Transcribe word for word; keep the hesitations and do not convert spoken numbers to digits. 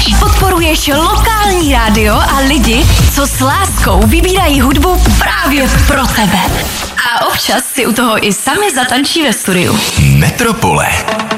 Podporuješ lokální rádio a lidi, co s láskou vybírají hudbu právě pro tebe. A občas si u toho i sami zatančí ve studiu. Metropole.